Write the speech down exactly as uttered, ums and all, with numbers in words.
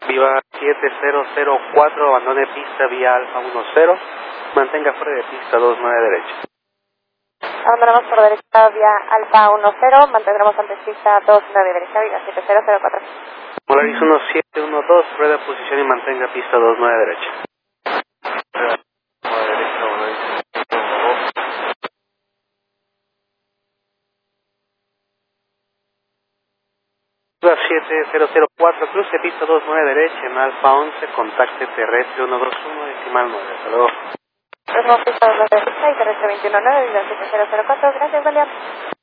Viva siete cero cero cuatro, abandone pista vía Alfa uno cero, mantenga fuera de pista dos nueve derecha. Abandonamos por derecha vía Alfa uno cero, mantendremos antes pista dos nueve derecha, Viva siete cero cero cuatro. Polaris uno siete uno dos, rueda posición y mantenga pista dos nueve derecha. Viva siete cero cero cuatro, cruce pista dos nueve derecha en Alfa once, contacte terrestre uno dos uno, decimal nueve. Hasta luego. Próximo pista dos nueve derecha y terrestre veintiuno nueve, Viva siete cero cero cuatro, gracias, Balear.